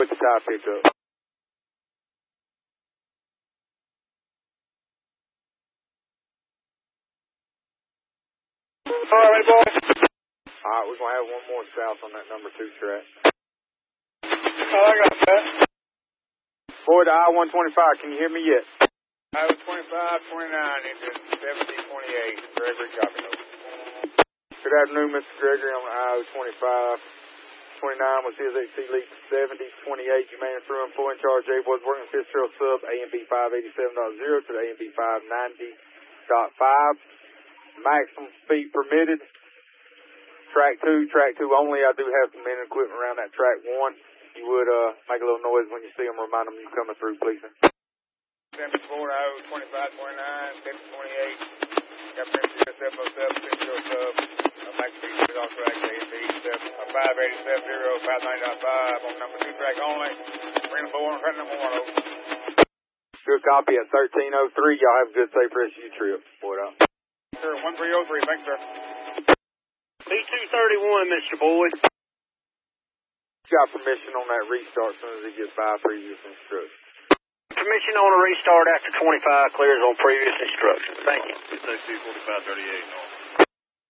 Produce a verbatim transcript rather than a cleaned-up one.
with the tie pickup. All right, boy. All right, we're going to have one more south on that number two track. Oh, I got that. Boy, the I one twenty-five, can you hear me yet? I was twenty-five twenty-nine into seventy twenty-eight. Gregory, copy note. Good afternoon, Mister Gregory. On the I twenty-five twenty-nine with C S H C lead seventy twenty-eight. You man through employee in charge. J-Boys working fifth trail sub A M B five eighty-seven point zero to the A M B five ninety point five. Maximum speed permitted. Track two, track two only. I do have some men and equipment around that track one. You would uh, make a little noise when you see them. Remind them you're coming through, please. seventy-four, I O twenty-five twenty-nine, seventy twenty-eight. Got permission to seven oh seven, six zero sub. Max speed is off track A M B five eighty-seven zero, five ninety point five on number two track only. Bring the board on track number one, over. Good copy at thirteen oh three. Y'all have a good, safe rest of your trip. Board out. Sir, one three oh three. Thanks, sir. B two thirty-one, Mister Boyd. Got permission on that restart as soon as he gets by previous instructions. Permission on a restart after twenty-five clears on previous instructions. Thank you. two forty-five thirty-eight.